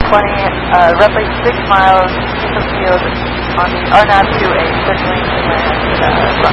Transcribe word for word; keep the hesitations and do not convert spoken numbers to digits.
twenty, uh, roughly six miles east of field on the R N A V two A circling inland uh,